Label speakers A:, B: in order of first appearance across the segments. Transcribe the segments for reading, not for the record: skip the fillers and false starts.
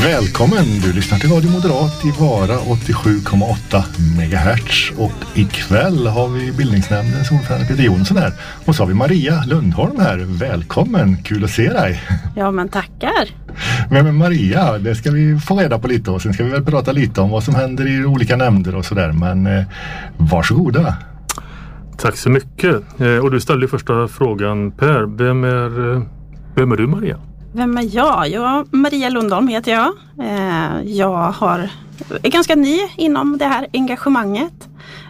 A: Välkommen! Du lyssnar till Radio Moderat i Vara 87,8 MHz och ikväll har vi bildningsnämndens ordförande Peter Jonsson här och så har vi Maria Lundholm här. Välkommen! Kul att se dig!
B: Ja, men tackar!
A: Men Maria, det ska vi få reda på lite och sen ska vi väl prata lite om vad som händer i olika nämnder och sådär, men varsågoda!
C: Tack så mycket! Och du ställde första frågan, Per, vem är du, Maria?
B: Vem är jag? Ja, Maria Lundholm heter jag. Jag är ganska ny inom det här engagemanget.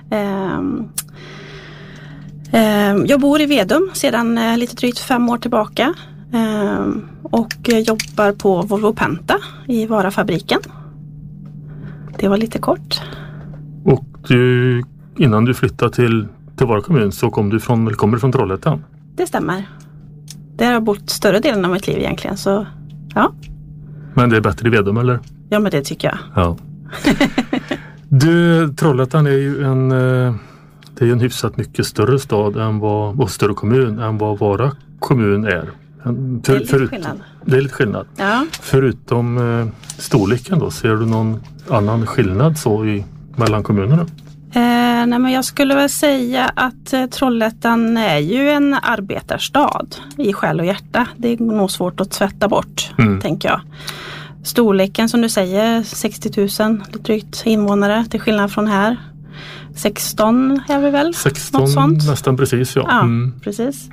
B: Jag bor i Vedum sedan lite drygt 5 år tillbaka. Och jobbar på Volvo Penta i Varafabriken. Det var lite kort.
C: Och innan du flyttade till Vara kommun så kommer du från Trollhättan?
B: Det stämmer. Där har jag bott större delen av mitt liv egentligen, så ja.
C: Men det är bättre i Vedum, eller?
B: Ja, men det tycker jag.
C: Ja. Trollhättan är ju en hyfsat mycket större stad och större kommun än vad Vara kommun är.
B: Det är lite skillnad.
C: Det är lite skillnad.
B: Ja.
C: Förutom storleken då, ser du någon annan skillnad mellan kommunerna?
B: Nej, men jag skulle väl säga att Trollhättan är ju en arbetarstad i själ och hjärta. Det är nog svårt att tvätta bort, tänker jag. Storleken som du säger, 60 000 lite drygt invånare till skillnad från här. 16 är vi väl?
C: 16
B: något sånt.
C: Nästan precis, ja.
B: Ja, precis.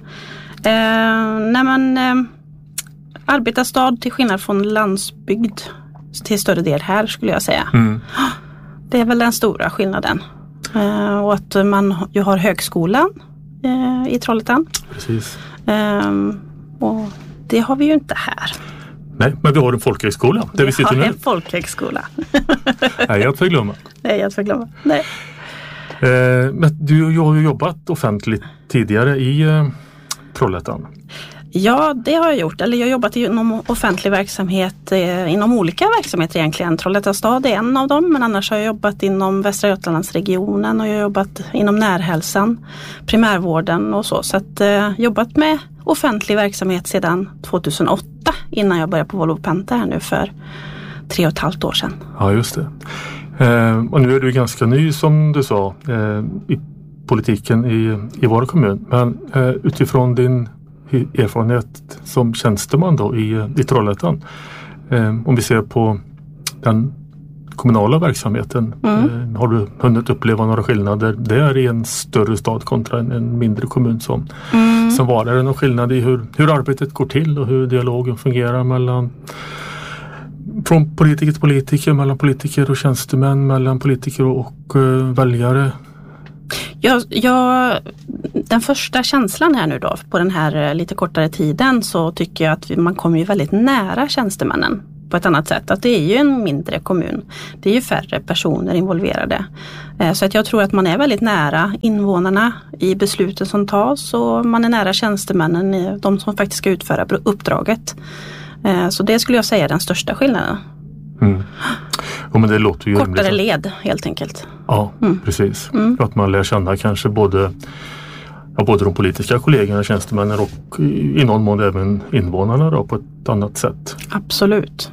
B: Arbetarstad till skillnad från landsbygd till större del här skulle jag säga. Det är väl den stora skillnaden. Och att man ju har högskolan i Trollhättan.
C: Precis.
B: Och det har vi ju inte här.
C: Nej, men vi har en folkhögskola där vi sitter nu.
B: Vi har en folkhögskola.
C: Nej, jag får glömma.
B: Nej, jag får glömma. Nej.
C: Men du har ju jobbat offentligt tidigare i Trollhättan.
B: Ja, det har jag gjort. Eller jag har jobbat inom offentlig verksamhet, inom olika verksamheter egentligen. Trollhättan stad är en av dem, men annars har jag jobbat inom Västra Götalandsregionen och jag har jobbat inom närhälsan, primärvården och så. Så att jobbat med offentlig verksamhet sedan 2008 innan jag började på Volvo Penta här nu för 3,5 år sedan.
C: Ja, just det. Och nu är du ganska ny som du sa i politiken i Vara kommun. Men utifrån din erfarenhet som tjänsteman då i Trollhättan. Om vi ser på den kommunala verksamheten, har du hunnit uppleva några skillnader där i en större stad kontra en mindre kommun som Vara? Är det någon skillnad i hur arbetet går till och hur dialogen fungerar från politiker till politiker, mellan politiker och tjänstemän, mellan politiker och väljare? Den första känslan här nu då på den här lite kortare tiden så tycker jag att man kommer ju väldigt nära tjänstemännen på ett annat sätt. Att det är ju en mindre kommun. Det är ju färre personer involverade. Så att jag tror att man är väldigt nära invånarna i besluten som tas och man är nära tjänstemännen, de som faktiskt ska utföra uppdraget. Så det skulle jag säga är den största skillnaden. Ja, men det låter ju
B: kortare led helt enkelt.
C: Ja, precis. Att man lär känna kanske både de politiska kollegorna, tjänstemännen och i någon mån även invånarna då, på ett annat sätt.
B: Absolut.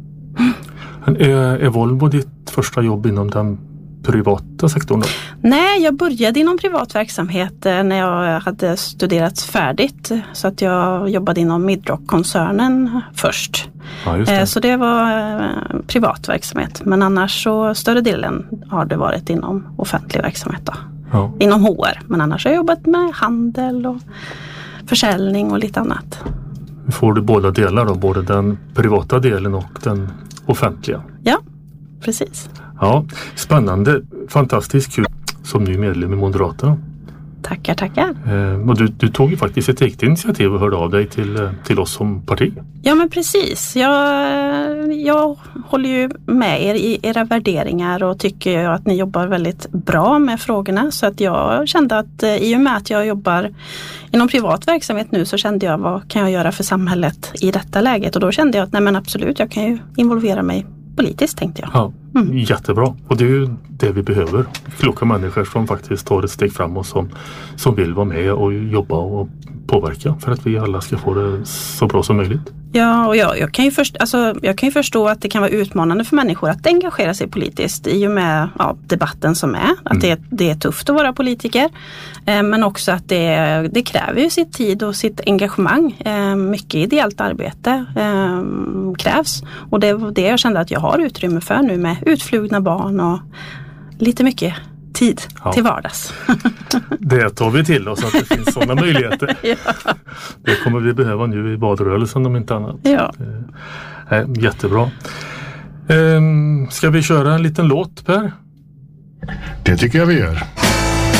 C: Är Volvo ditt första jobb inom den privata sektorn då?
B: Nej, jag började inom privat verksamhet när jag hade studerat färdigt. Så att jag jobbade inom Midrock-koncernen först.
C: Ja, just det.
B: Så det var privat verksamhet. Men annars så större delen har det varit inom offentlig verksamhet då. Ja. Inom HR. Men annars har jag jobbat med handel och försäljning och lite annat.
C: Får du båda delar då? Både den privata delen och den offentliga?
B: Ja, precis.
C: Ja, spännande. Fantastiskt kul som ny medlem i Moderaterna.
B: Tackar.
C: Och du tog ju faktiskt ett eget initiativ och hörde av dig till oss som parti.
B: Ja, men precis. Jag håller ju med er i era värderingar och tycker att ni jobbar väldigt bra med frågorna. Så att jag kände att i och med att jag jobbar inom privat verksamhet nu så kände jag vad kan jag göra för samhället i detta läget. Och då kände jag att nej men absolut, jag kan ju involvera mig politiskt tänkte jag.
C: Ja, jättebra. Och det det vi behöver. Kloka människor som faktiskt tar ett steg framåt, som vill vara med och jobba och påverka för att vi alla ska få det så bra som möjligt.
B: Ja, och jag kan ju förstå att det kan vara utmanande för människor att engagera sig politiskt i och med debatten som är. Att det är tufft att vara politiker. Men också att det kräver ju sitt tid och sitt engagemang. Mycket ideellt arbete krävs. Och det är det jag kände att jag har utrymme för nu med utflugna barn och lite mycket tid till vardags.
C: Det tar vi till oss att det finns sådana möjligheter. Ja. Det kommer vi behöva nu i valrörelsen om inte annat.
B: Ja.
C: Jättebra. Ska vi köra en liten låt, Per?
A: Det tycker jag vi gör.